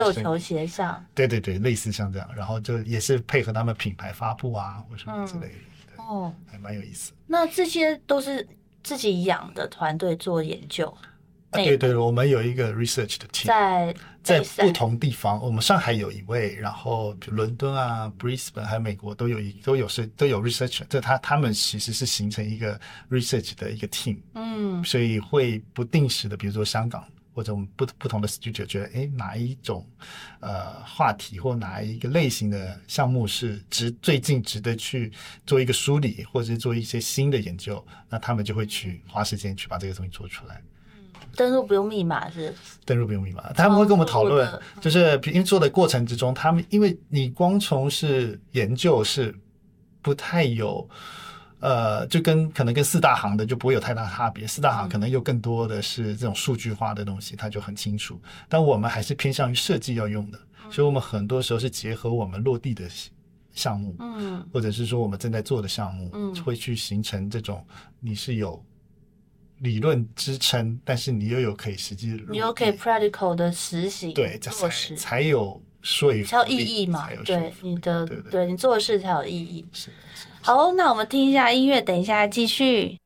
绣球鞋上。 对对对，类似像这样，然后就也是配合他们品牌发布啊或什么之类的，对， 哦， 还蛮有意思。 那这些都是自己养的团队做研究内部， 对对，我们有一个 research 的 team， 在在 A3 不同地方，我们上海有一位，然后比如伦敦啊、Brisbane 还有美国都有 research，他们其实是形成一个 research 的一个 team，所以会不定时的，比如说香港或者我们不同的 studio 觉得，哎，哪一种话题或哪一个类型的项目是最近值得去做一个梳理，或者是做一些新的研究，那他们就会去花时间去把这个东西做出来。 登录不用密码是？ 登入不用密码，他们会跟我们讨论，就是因为做的过程之中，他们因为你光从事研究是不太有，就可能跟四大行的就不会有太大差别，四大行可能又更多的是这种数据化的东西，它就很清楚，但我们还是偏向于设计要用的，所以我们很多时候是结合我们落地的项目，或者是说我们正在做的项目，会去形成这种你是有理论支撑，但是你又有可以实际你又可以 practical 的实行， 对，才有说服力， 才有意义嘛？对，对你做的事才有意义。 是。 好，那我们听一下音乐，等一下继续。